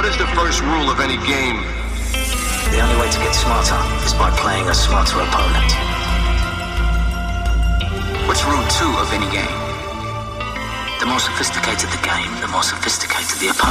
is the first rule of any game? The only way to get smarter is by playing a smarter opponent. What's rule 2 of any game? The more sophisticated the game, the more sophisticated the opponent.